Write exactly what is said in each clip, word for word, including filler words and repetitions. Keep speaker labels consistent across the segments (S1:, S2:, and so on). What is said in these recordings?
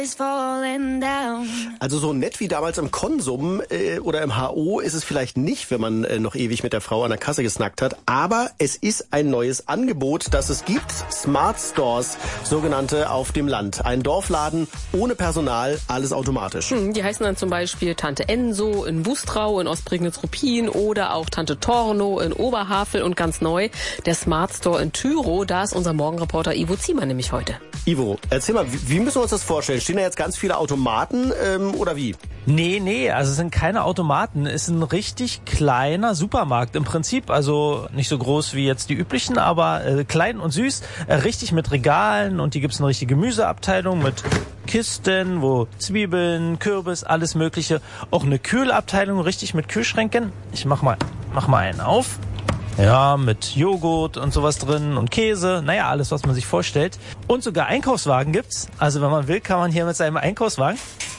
S1: Also so nett wie damals im Konsum äh, oder im H O ist es vielleicht nicht, wenn man äh, noch ewig mit der Frau an der Kasse gesnackt hat. Aber es ist ein neues Angebot, das es gibt. Smart Stores, sogenannte auf dem Land. Ein Dorfladen ohne Personal, alles automatisch.
S2: Hm, die heißen dann zum Beispiel Tante Enso in Bustrau, in Ostprignitz-Ruppin oder auch Tante Torno in Oberhavel und ganz neu der Smart Store in Tyrow. Da ist unser Morgenreporter Ivo Ziemer nämlich heute.
S1: Ivo, erzähl mal, wie, wie müssen wir uns das vorstellen? Stehen da jetzt ganz viele Automaten ähm, oder wie?
S3: Nee, nee, also es sind keine Automaten. Es ist ein richtig kleiner Supermarkt im Prinzip. Also nicht so groß wie jetzt die üblichen, aber äh, klein und süß. Äh, richtig mit Regalen und hier gibt's eine richtige Gemüseabteilung mit Kisten, wo Zwiebeln, Kürbis, alles mögliche. Auch eine Kühlabteilung, richtig mit Kühlschränken. Ich mach mal, mach mal einen auf. Ja, mit Joghurt und sowas drin und Käse. Naja, alles, was man sich vorstellt. Und sogar Einkaufswagen gibt's. Also wenn man will, kann man hier mit seinem Einkaufswagen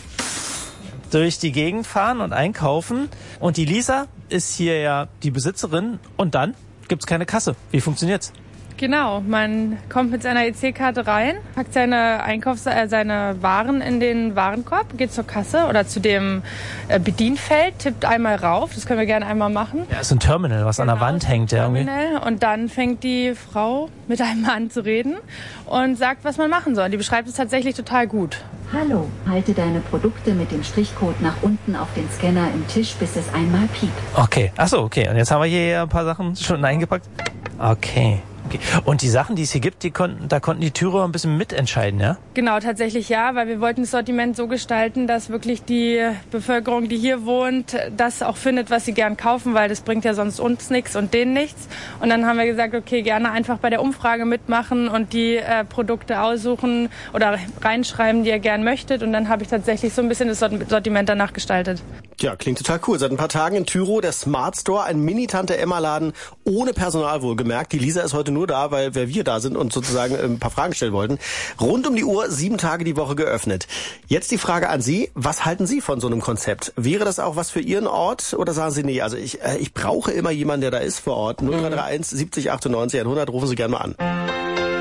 S3: durch die Gegend fahren und einkaufen. Und die Lisa ist hier ja die Besitzerin. Und dann gibt's keine Kasse. Wie funktioniert's?
S4: Genau, man kommt mit seiner E C-Karte rein, packt seine Einkaufs-, äh, seine Waren in den Warenkorb, geht zur Kasse oder zu dem äh, Bedienfeld, tippt einmal rauf, das können wir gerne einmal machen.
S3: Ja, ist ein Terminal, was genau, an der Wand hängt. Ja,
S4: Terminal. Und dann fängt die Frau mit einem an zu reden und sagt, was man machen soll. Die beschreibt es tatsächlich total gut.
S5: Hallo, halte deine Produkte mit dem Strichcode nach unten auf den Scanner im Tisch, bis es einmal piept.
S3: Okay, achso, okay. Und jetzt haben wir hier ein paar Sachen schon eingepackt. Okay. Okay. Und die Sachen, die es hier gibt, die konnten, da konnten die Tyrower ein bisschen mitentscheiden, ja?
S4: Genau, tatsächlich ja, weil wir wollten das Sortiment so gestalten, dass wirklich die Bevölkerung, die hier wohnt, das auch findet, was sie gern kaufen, weil das bringt ja sonst uns nichts und denen nichts. Und dann haben wir gesagt, okay, gerne einfach bei der Umfrage mitmachen und die äh, Produkte aussuchen oder reinschreiben, die ihr gern möchtet. Und dann habe ich tatsächlich so ein bisschen das Sortiment danach gestaltet.
S1: Ja, klingt total cool. Seit ein paar Tagen in Tyrow der Smart Store, ein Mini-Tante-Emma-Laden ohne Personal wohlgemerkt. Die Lisa ist heute nur da, weil wir da sind und sozusagen ein paar Fragen stellen wollten. Rund um die Uhr, sieben Tage die Woche geöffnet. Jetzt die Frage an Sie, was halten Sie von so einem Konzept? Wäre das auch was für Ihren Ort oder sagen Sie, nee, also ich, äh, ich brauche immer jemanden, der da ist vor Ort. null drei drei eins siebzig achtundneunzig hundert, rufen Sie gerne mal an.